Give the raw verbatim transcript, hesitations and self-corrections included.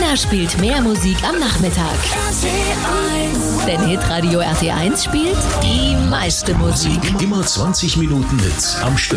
Wer spielt mehr Musik am Nachmittag? R T eins. Denn Hitradio R T eins spielt die meiste Musik. Immer zwanzig Minuten Hits am Stück.